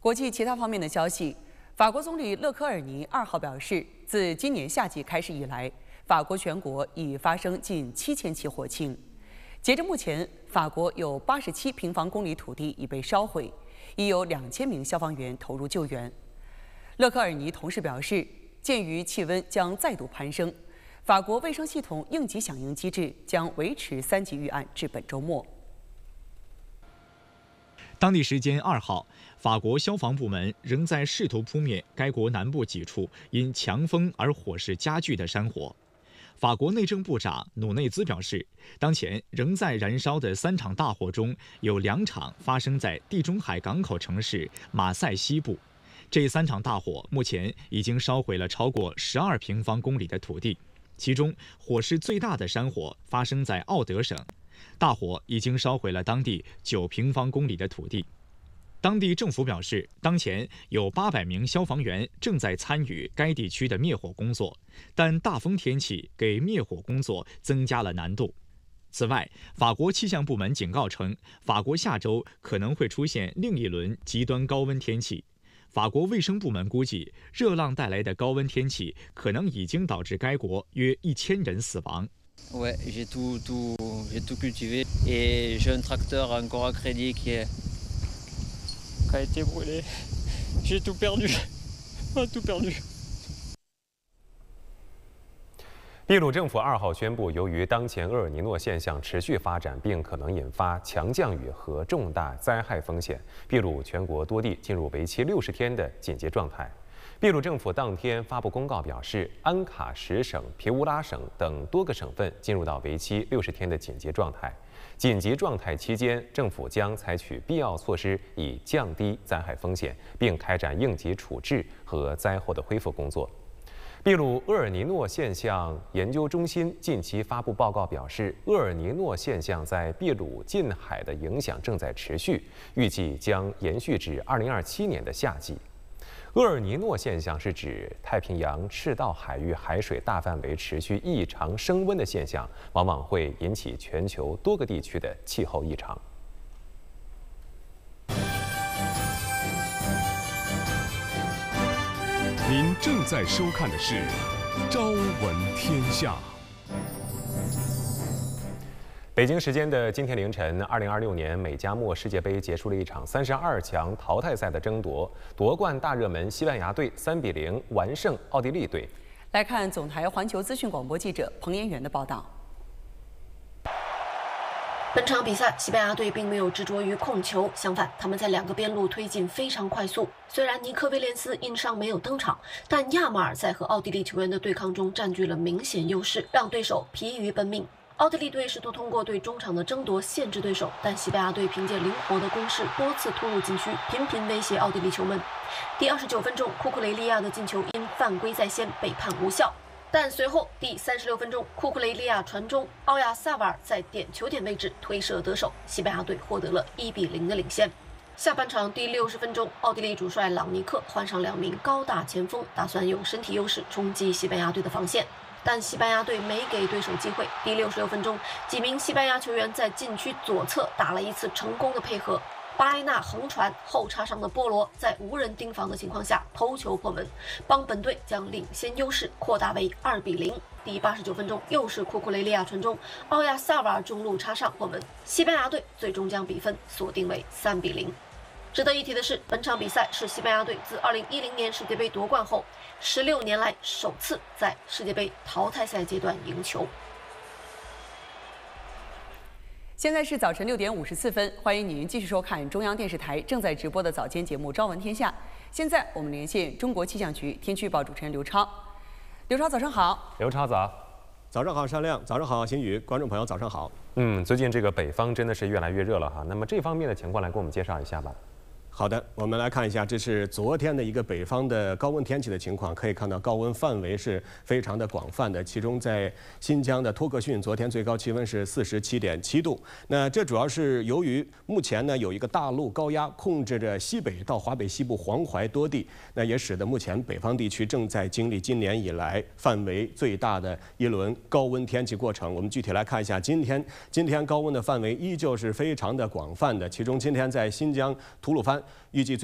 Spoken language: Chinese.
国际其他方面的消息，法国总理勒科尔尼2号表示，自今年夏季开始以来，法国全国已发生近7000起火情。截至目前，法国有87平方公里土地已被烧毁，已有2000名消防员投入救援。勒科尔尼同时表示，鉴于气温将再度攀升，法国卫生系统应急响应机制将维持3级预案至本周末。 当地时间2号，法国消防部门仍在试图扑灭该国南部几处因强风而火势加剧的山火。法国内政部长努内兹表示，当前仍在燃烧的3场大火中，有2场发生在地中海港口城市马赛西部。这3场大火目前已经烧毁了超过12平方公里的土地，其中火势最大的山火发生在奥德省。大火已经烧毁了当地9平方公里的土地。当地政府表示，当前有800名消防员正在参与该地区的灭火工作，但大风天气给灭火工作增加了难度。此外，法国气象部门警告称，法国下周可能会出现另一轮极端高温天气。法国卫生部门估计，热浪带来的高温天气可能已经导致该国约1000人死亡。 Ouais, j'ai tout cultivé et j'ai un tracteur encore à crédit qui a été brûlé. J'ai tout perdu, tout perdu. 秘鲁政府2号宣布，由于当前厄尔尼诺现象持续发展，并可能引发强降雨和重大灾害风险，秘鲁全国多地进入为期60天的紧急状态。秘鲁政府当天发布公告表示，安卡什省、皮乌拉省等多个省份进入到为期60天的紧急状态。紧急状态期间，政府将采取必要措施以降低灾害风险，并开展应急处置和灾后的恢复工作。秘鲁厄尔尼诺现象研究中心近期发布报告表示，厄尔尼诺现象在秘鲁近海的影响正在持续，预计将延续至2027年的夏季。厄尔尼诺现象是指太平洋赤道海域海水大范围持续异常升温的现象，往往会引起全球多个地区的气候异常。 您正在收看的是《朝闻天下》。 北京时间的今天凌晨，2026年美加墨世界杯结束了一场32强淘汰赛的争夺，夺冠大热门西班牙队3比0完胜奥地利队。 来看总台环球资讯广播记者彭延元的报道。 本场比赛，西班牙队并没有执着于控球，相反，他们在2个边路推进非常快速。虽然尼科威廉斯因伤没有登场，但亚马尔在和奥地利球员的对抗中占据了明显优势，让对手疲于奔命。奥地利队试图通过对中场的争夺限制对手，但西班牙队凭借灵活的攻势多次突入禁区，频频威胁奥地利球门。第29分钟，库库雷利亚的进球因犯规在先被判无效。但随后第36分钟，库库雷利亚传中，奥亚萨瓦尔在点球点位置推射得手，西班牙队获得了1比0的领先。下半场第60分钟，奥地利主帅朗尼克换上2名高大前锋，打算用身体优势冲击西班牙队的防线。但西班牙队没给对手机会。第66分钟，几名西班牙球员在禁区左侧打了一次成功的配合。巴埃纳横传后插上的波罗，在无人盯防的情况下头球破门，帮本队将领先优势扩大为2比0。第89分钟，又是库库雷利亚传中，奥亚萨瓦尔中路插上破门，西班牙队最终将比分锁定为3比0。值得一提的是，本场比赛是西班牙队自2010年世界杯夺冠后16年来首次在世界杯淘汰赛阶段赢球。 现在是早晨6点54分，欢迎您继续收看中央电视台正在直播的早间节目《朝闻天下》。现在我们连线中国气象局天气预报主持人刘超。刘超，早上好。 刘超早。 早上好，山亮。早上好，新宇。观众朋友，早上好。 最近这个北方真的是越来越热了哈。那么这方面的情况来给我们介绍一下吧。 好的，我们来看一下，这是昨天的一个北方的高温天气的情况。可以看到高温范围是非常的广泛的，其中在新疆的托克逊，昨天最高气温是47.7度。那这主要是由于目前呢有一个大陆高压控制着西北到华北西部黄淮多地，那也使得目前北方地区正在经历今年以来范围最大的一轮高温天气过程。我们具体来看一下，今天高温的范围依旧是非常的广泛的，其中今天在新疆吐鲁番预计